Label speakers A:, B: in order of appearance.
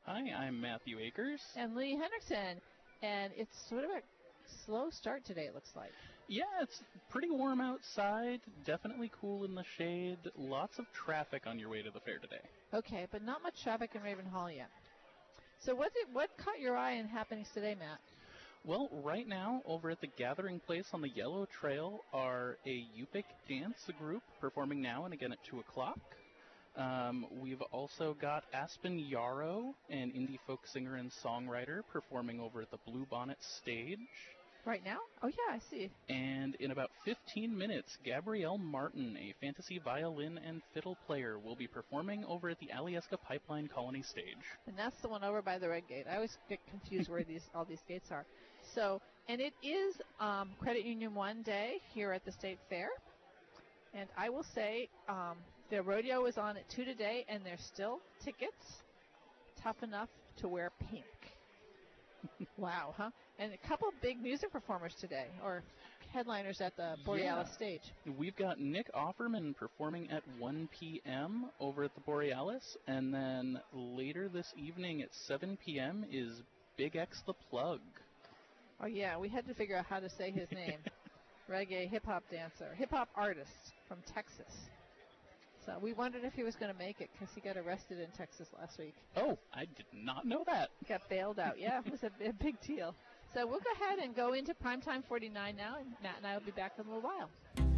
A: Hi, I'm Matthew Akers.
B: And Lee Hendrickson. And it's sort of a slow start today, it looks like.
A: Yeah, it's pretty warm outside, definitely cool in the shade, lots of traffic on your way to the fair today.
B: Okay, but not much traffic in Ravenhall yet. So what caught your eye in happenings today, Matt?
A: Well, right now, over at the Gathering Place on the Yellow Trail are a Yupik dance group performing now and again at 2 o'clock. We've also got Aspen Yarrow, an indie folk singer and songwriter, performing over at the Bluebonnet stage.
B: Right now? Oh, yeah, I see.
A: And in about 15 minutes, Gabrielle Martin, a fantasy violin and fiddle player, will be performing over at the Alyeska Pipeline Colony stage.
B: And that's the one over by the Red Gate. I always get confused where all these gates are. So, and it is Credit Union 1 day here at the State Fair. And I will say the rodeo is on at 2 today, and there's still tickets tough enough to wear pink. Wow, huh? And a couple big music performers today, or headliners at the Borealis stage.
A: We've got Nick Offerman performing at 1 p.m. over at the Borealis, and then later this evening at 7 p.m. is Big X the Plug.
B: Oh, yeah, we had to figure out how to say his name. Reggae hip-hop dancer, hip-hop artist from Texas. So we wondered if he was going to make it because he got arrested in Texas last week.
A: Oh, I did not know that.
B: Got bailed out. Yeah, it was a big deal. So we'll go ahead and go into Primetime 49 now, and Matt and I will be back in a little while.